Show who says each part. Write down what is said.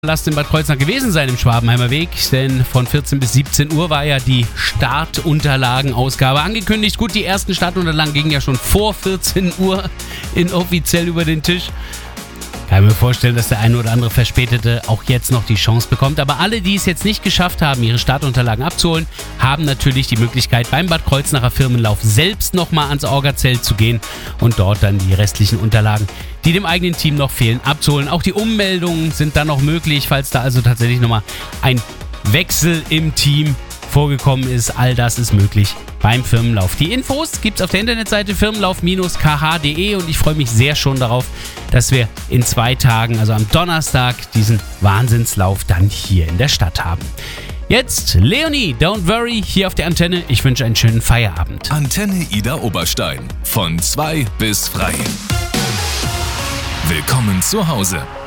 Speaker 1: Lasst in Bad Kreuznach gewesen sein im Schwabenheimer Weg, denn von 14 bis 17 Uhr war ja die Startunterlagenausgabe angekündigt. Gut, die ersten Startunterlagen gingen ja schon vor 14 Uhr inoffiziell über den Tisch. Kann mir vorstellen, dass der eine oder andere Verspätete auch jetzt noch die Chance bekommt. Aber alle, die es jetzt nicht geschafft haben, ihre Startunterlagen abzuholen, haben natürlich die Möglichkeit, beim Bad Kreuznacher Firmenlauf selbst nochmal ans Orga-Zelt zu gehen und dort dann die restlichen Unterlagen, die dem eigenen Team noch fehlen, abzuholen. Auch die Ummeldungen sind dann noch möglich, falls da also tatsächlich nochmal ein Wechsel im Team vorgekommen ist. All das ist möglich beim Firmenlauf. Die Infos gibt's auf der Internetseite firmenlauf-kh.de und ich freue mich sehr schon darauf, dass wir in 2 Tagen, also am Donnerstag, diesen Wahnsinnslauf dann hier in der Stadt haben. Jetzt Leonie, Don't Worry, hier auf der Antenne. Ich wünsche einen schönen Feierabend.
Speaker 2: Antenne Ida Oberstein. Von 2 bis frei. Willkommen zu Hause.